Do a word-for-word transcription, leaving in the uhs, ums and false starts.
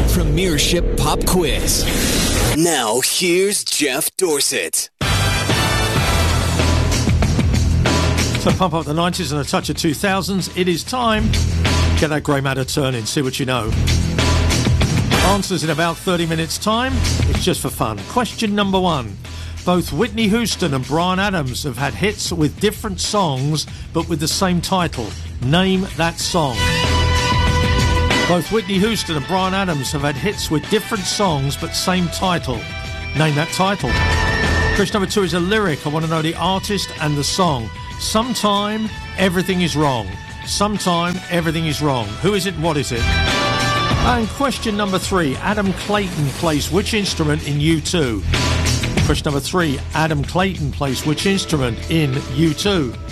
Premiership Pop Quiz. Now, here's Jeff Dorsett. So pump up the nineties and a touch of two thousands. It is time. Get that grey matter turning, see what you know. Answers in about thirty minutes' time. It's just for fun. Question number one. Both Whitney Houston and Bryan Adams have had hits with different songs, but with the same title. Name that song. Both Whitney Houston and Bryan Adams have had hits with different songs, but same title. Name that title. Question number two is a lyric. I want to know the artist and the song. Sometime, everything is wrong. Sometime, everything is wrong. Who is it and what is it? And question number three. Adam Clayton plays which instrument in U two? Question number three. Adam Clayton plays which instrument in U two?